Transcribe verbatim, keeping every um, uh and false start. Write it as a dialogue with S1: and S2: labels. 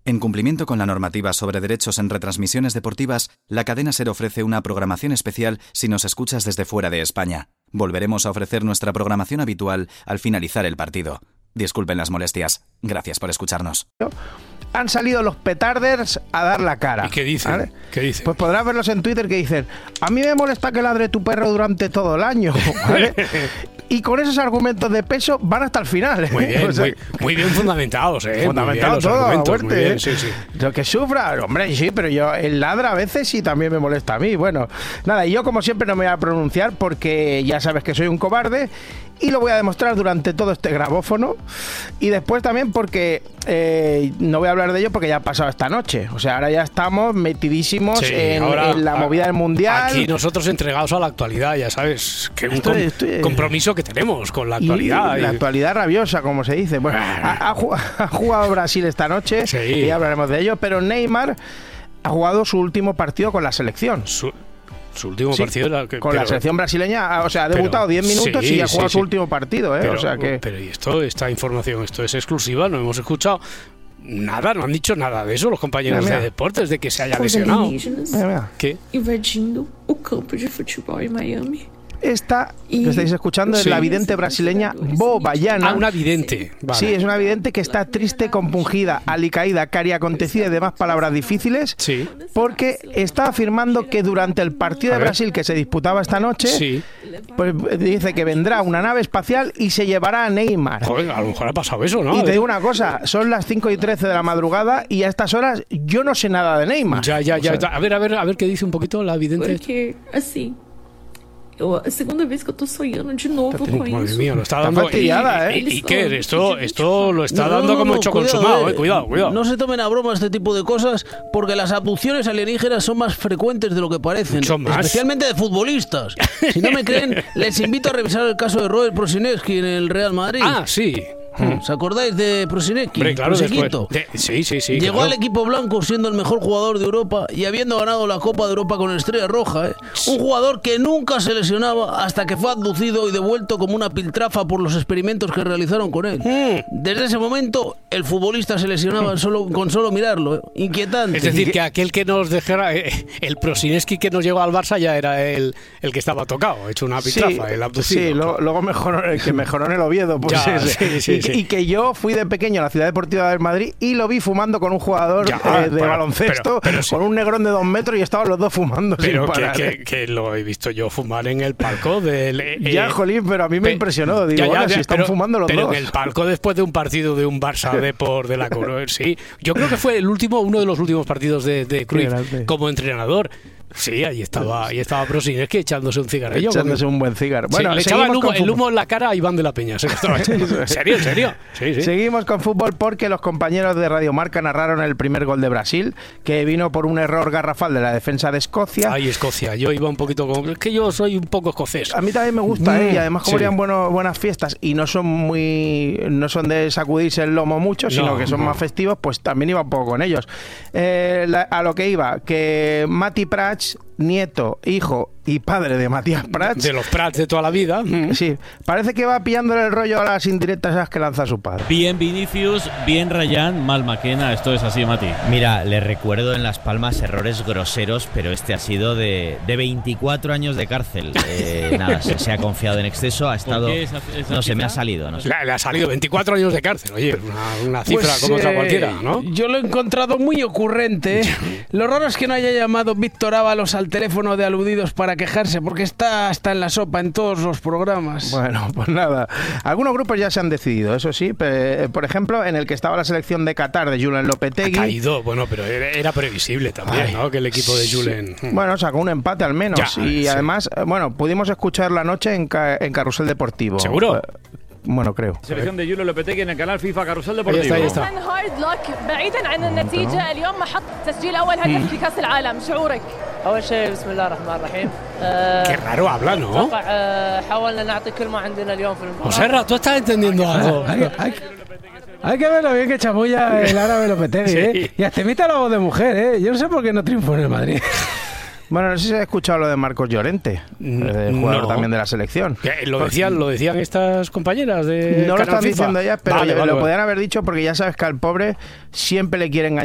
S1: En cumplimiento con la normativa sobre derechos en retransmisiones deportivas, la cadena SER ofrece una programación especial si nos escuchas desde fuera de España. Volveremos a ofrecer nuestra programación habitual al finalizar el partido. Disculpen las molestias. Gracias por escucharnos.
S2: Han salido los petarders a dar la cara.
S3: ¿Y qué dicen?
S2: ¿Vale?
S3: ¿Qué dicen?
S2: Pues podrás verlos en Twitter que dicen: a mí me molesta que ladre tu perro durante todo el año, ¿vale? Y con esos argumentos de peso van hasta el final. ¿eh?
S3: Muy bien,
S2: o sea,
S3: muy, muy bien fundamentados, ¿eh?
S2: Fundamentado
S3: todo,
S2: todo, a muerte,
S3: muy bien,
S2: ¿eh?
S3: sí, sí.
S2: Lo que sufra, hombre, sí, pero yo, el ladra a veces sí también me molesta a mí. Bueno, nada, y yo como siempre no me voy a pronunciar porque ya sabes que soy un cobarde y lo voy a demostrar durante todo este grabófono. Y después también porque eh, no voy a hablar de ello porque ya ha pasado esta noche. O sea, ahora ya estamos metidísimos
S3: Sí,
S2: en,
S3: ahora,
S2: en la movida del Mundial.
S3: Aquí nosotros entregados a la actualidad, ya sabes, que un
S2: Estoy-
S3: com-
S2: estoy-
S3: compromiso que tenemos con la
S2: Y
S3: actualidad.
S2: la
S3: y-
S2: actualidad rabiosa, como se dice. Bueno, ha, ha jugado, ha jugado Brasil esta noche,
S3: Sí.
S2: y ya hablaremos de ello, pero Neymar ha jugado su último partido con la selección.
S3: Su, su último
S2: Sí,
S3: partido era que-
S2: con
S3: pero-
S2: la selección brasileña, o sea, ha
S3: pero-
S2: debutado diez minutos
S3: sí,
S2: y ha
S3: sí,
S2: jugado
S3: sí.
S2: su último partido, ¿eh?
S3: Pero,
S2: o sea que...
S3: pero y esto, esta información, esto es exclusiva, no hemos escuchado nada, no han dicho nada de eso los compañeros
S2: Mira, mira.
S3: de deportes, de que se haya
S4: Os
S3: lesionado.
S4: alienígenas
S2: Mira, mira.
S3: ¿Qué?
S4: invadindo o campo de futebol em Miami.
S2: Esta
S4: Y-
S2: que estáis escuchando es
S3: Sí.
S2: la vidente brasileña Bo Bayana.
S3: Ah, una vidente. Vale.
S2: Sí, es una vidente que está triste, compungida, alicaída, cariacontecida y demás palabras difíciles,
S3: Sí.
S2: porque está afirmando que durante el partido
S3: A
S2: de
S3: ver.
S2: Brasil que se disputaba esta noche,
S3: Sí.
S2: pues dice que vendrá una nave espacial y se llevará a Neymar.
S3: Joder, a lo mejor ha pasado eso, ¿no?
S2: Y te digo una cosa, son las cinco y trece de la madrugada y a estas horas yo no sé nada de Neymar.
S3: Ya, ya, ya.
S2: O sea,
S3: A ver, a ver, a ver qué dice un poquito la vidente.
S4: Porque, assim, eu, a segunda vez que eu tô sonhando de novo com
S3: Madre
S4: isso.
S3: mía, lo está
S2: Está
S3: dando.
S2: fastidiada,
S3: y,
S2: ¿eh?
S3: y- y qué, esto, esto lo está
S5: No,
S3: dando
S5: no,
S3: como
S5: no,
S3: hecho
S5: cuidado,
S3: consumado,
S5: eh.
S3: eh. Cuidado, cuidado.
S5: No se tomen a broma este tipo de cosas porque las abducciones alienígenas son más frecuentes de lo que parecen.
S3: Mucho más.
S5: Especialmente de futbolistas. Si no me creen, les invito a revisar el caso de Robert Prosineski en el Real Madrid.
S3: Ah, sí.
S5: ¿Os acordáis de Prosineski?
S3: Hombre, claro, después.
S5: Prosiequito.
S3: de- sí, sí, sí.
S5: Llegó
S3: claro.
S5: al equipo blanco siendo el mejor jugador de Europa y habiendo ganado la Copa de Europa con Estrella Roja. ¿eh? Un jugador que nunca se lesionaba hasta que fue abducido y devuelto como una piltrafa por los experimentos que realizaron con él.
S3: Mm.
S5: Desde ese momento, el futbolista se lesionaba solo, con solo mirarlo. ¿eh? Inquietante.
S3: Es decir, que aquel que nos dejara, eh, el Prosineski que nos llegó al Barça ya era el, el que estaba tocado, hecho una pitrafa, el abducido.
S2: Sí, lo- luego mejoró, el que mejoró en el Oviedo. Pues
S3: Ya,
S2: ese.
S3: sí, sí,
S2: y,
S3: sí.
S2: y que yo fui de pequeño a la Ciudad Deportiva del Madrid y lo vi fumando con un jugador
S3: Ya,
S2: eh, de
S3: pero-
S2: baloncesto,
S3: pero- pero sí.
S2: con un negrón de dos metros y estaban los dos fumando
S3: Pero
S2: sin
S3: que,
S2: parar.
S3: que, que lo he visto yo fumar en el palco del... eh,
S2: Ya,
S3: eh,
S2: jolín, pero a mí me
S3: pe-
S2: impresionó. Digo,
S3: ya, ya,
S2: bueno,
S3: ya,
S2: si están
S3: pero-
S2: fumando los
S3: pero
S2: dos.
S3: en el palco después de un partido de un Barça de por de la Cruyff, sí. Yo creo que fue el último, uno de los últimos partidos de, de Cruyff
S2: grande.
S3: como entrenador. Sí, ahí estaba, ahí estaba Prosineski echándose un cigarrillo.
S2: Echándose un buen cigarro.
S3: Bueno,
S2: Bueno,
S3: le echaba el
S2: seguimos
S3: humo,
S2: con
S3: el
S2: fútbol.
S3: humo en la cara a Iván de la Peña. Se lo estaba echando. ¿En serio? ¿En serio? Sí, sí.
S2: Seguimos con fútbol porque los compañeros de Radio Marca narraron el primer gol de Brasil, que vino por un error garrafal de la defensa de Escocia.
S3: Ay, Escocia. Yo iba un poquito como... Es que yo soy un poco escocés.
S2: A mí también me gusta, ¿eh? Y además como
S3: Sí.
S2: harían bueno, buenas fiestas y no son muy no son de sacudirse el lomo mucho, sino
S3: No,
S2: que son
S3: no.
S2: más festivos, pues también iba un poco con ellos. Eh, la- a lo que iba, que Mati Prats, nieto, hijo y padre de Matías Prats,
S3: De los Prats de toda la vida.
S2: sí, parece que va pillándole el rollo a las indirectas esas que lanza su padre.
S6: Bien Vinicius, bien Rayán, mal Maquena. Esto es así, Mati.
S7: Mira, le recuerdo en Las Palmas errores groseros, pero este ha sido de, de veinticuatro años de cárcel. Eh, nada, se, se ha confiado en exceso, ha estado...
S6: qué esa- esa
S7: No se me
S6: cifra?
S7: ha salido, no sé.
S3: Le, le ha salido veinticuatro años de cárcel. Oye, una, una cifra
S2: Pues,
S3: como otra
S2: eh,
S3: cualquiera, ¿no?
S2: Yo lo he encontrado muy ocurrente. ¿eh? Lo raro es que no haya llamado Víctor Ábalos al teléfono de aludidos para quejarse, porque está hasta en la sopa en todos los programas. Bueno, pues nada. Algunos grupos ya se han decidido, eso sí. Pe- Por ejemplo, en el que estaba la selección de Qatar de Julen
S3: Ha
S2: Lopetegui.
S3: caído, bueno, pero era, era previsible también,
S2: Ay,
S3: ¿no? Que el equipo de Julen...
S2: Bueno, sacó un empate al menos.
S3: Ya,
S2: y
S3: sí.
S2: además, eh, bueno, pudimos escuchar la noche en, ca- en Carrusel Deportivo.
S3: ¿Seguro?
S2: Eh, Bueno, creo.
S8: selección de Julio Lopetegui en el canal FIFA Carrusel
S3: Ahí
S8: Deportivo.
S3: está, ahí está.
S9: هارد لك بعيدا عن النتيجة اليوم ما حط تسجيل أول هدف في كأس العالم شعورك؟
S10: أول شيء بسم الله الرحمن الرحيم.
S3: Qué raro habla, ¿no?
S10: أتوقع آه، حاولنا نعطي كل ما عندنا اليوم في المباراة.
S3: Joserra, ¿tú estás entendiendo algo?
S2: Hay, hay- hay que ver lo bien que chamulla el árabe Lopetegui,
S3: Sí.
S2: ¿eh? Y hasta imita la voz de mujer, ¿eh? Yo no sé por qué no triunfó en el Madrid. Bueno, no sé si has escuchado lo de Marcos Llorente, el jugador
S3: No.
S2: también de la selección.
S3: Que Lo decían, lo decían estas compañeras de
S2: No lo
S3: Canal
S2: están
S3: FIFA.
S2: diciendo ellas, pero
S3: Vale,
S2: lo
S3: vale, vale.
S2: podían haber dicho porque ya sabes que al pobre siempre le quieren engañar.